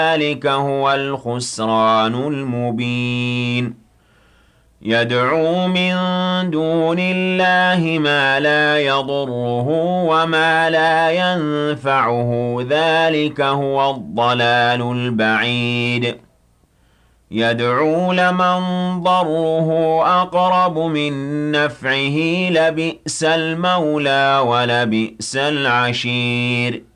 ذلك هو الخسران المبين يدعو من دون الله ما لا يضره وما لا ينفعه ذلك هو الضلال البعيد يدعو لمن ضره أقرب من نفعه لبئس المولى ولبئس العشير